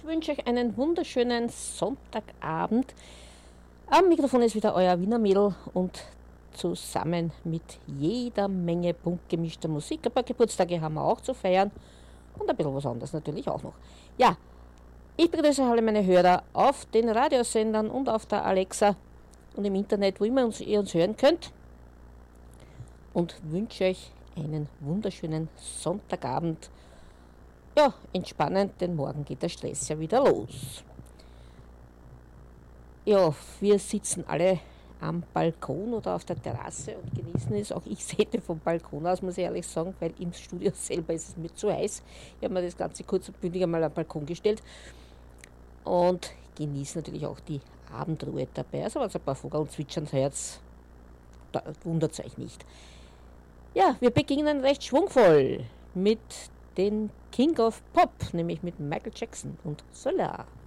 wünsche euch einen wunderschönen Sonntagabend. Am Mikrofon ist wieder euer Wiener Mädel und zusammen mit jeder Menge bunt gemischter Musik. Ein paar Geburtstage haben wir auch zu feiern und ein bisschen was anderes natürlich auch noch. Ja, ich begrüße alle meine Hörer auf den Radiosendern und auf der Alexa und im Internet, wo immer ihr uns hören könnt, und wünsche euch einen wunderschönen Sonntagabend. Ja, entspannend, denn morgen geht der Stress ja wieder los. Ja, wir sitzen alle am Balkon oder auf der Terrasse und genießen es. Auch ich sehe vom Balkon aus, muss ich ehrlich sagen, weil im Studio selber ist es mir zu heiß. Ich habe mir das Ganze kurz und bündig einmal am Balkon gestellt und genieße natürlich auch die Abendruhe dabei. Also wenn es ein paar Vögel zwitschern hört, wundert es euch nicht. Ja, wir beginnen recht schwungvoll mit den King of Pop, nämlich mit Michael Jackson und Solar.